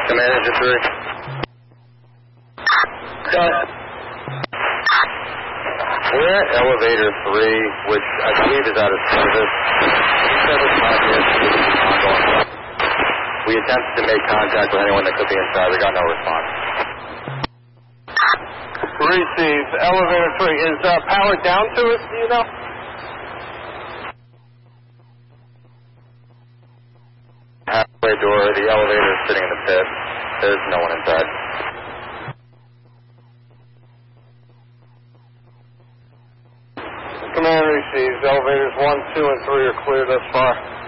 Command Engine 3. We're at elevator 3, which I believe is out of service. We attempted to make contact with anyone that could be inside. We got no response. Receive. Elevator 3. Is power down to us, do you know? Halfway door, the elevator is sitting in the pit. There's no one inside. Command receives. Elevators 1, 2, and 3 are clear thus far.